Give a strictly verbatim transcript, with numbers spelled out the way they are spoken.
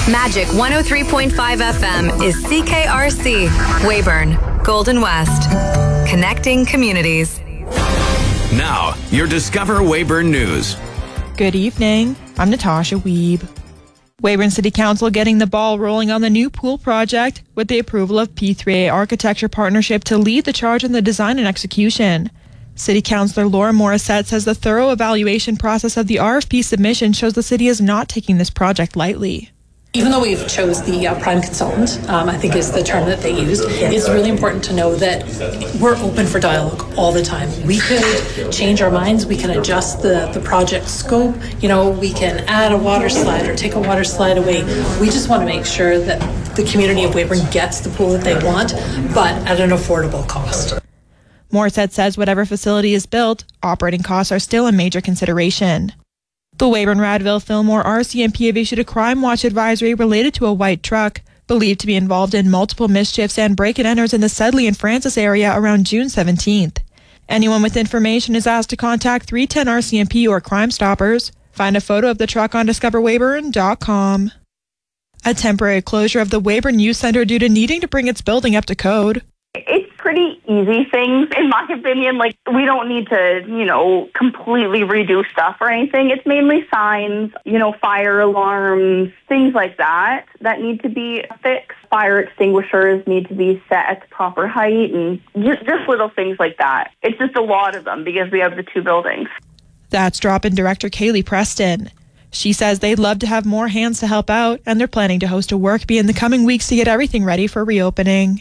Magic one oh three point five F M is C K R C, Weyburn, Golden West. Connecting communities. Now, your Discover Weyburn News. Good evening. I'm Natasha Weeb. Weyburn City Council getting the ball rolling on the new pool project with the approval of P three A Architecture Partnership to lead the charge in the design and execution. City Councillor Laura Morissette says the thorough evaluation process of the R F P submission shows the city is not taking this project lightly. Even though we've chose the uh, prime consultant, um, I think is the term that they used, it's really important to know that we're open for dialogue all the time. We could change our minds, we can adjust the, the project scope, you know, we can add a water slide or take a water slide away. We just want to make sure that the community of Weyburn gets the pool that they want, but at an affordable cost. Morissette says whatever facility is built, operating costs are still a major consideration. The Weyburn Radville Fillmore R C M P have issued a crime watch advisory related to a white truck believed to be involved in multiple mischiefs and break-and-enters in the Sedley and Francis area around June seventeenth. Anyone with information is asked to contact three ten R C M P or Crime Stoppers. Find a photo of the truck on discover weyburn dot com. A temporary closure of the Weyburn Youth Centre due to needing to bring its building up to code. It's pretty easy things, in my opinion. Like, we don't need to, you know, completely redo stuff or anything. It's mainly signs, you know, fire alarms, things like that that need to be fixed. Fire extinguishers need to be set at the proper height and just, just little things like that. It's just a lot of them because we have the two buildings. That's drop-in director Kaylee Preston. She says they'd love to have more hands to help out, and they're planning to host a work bee in the coming weeks to get everything ready for reopening.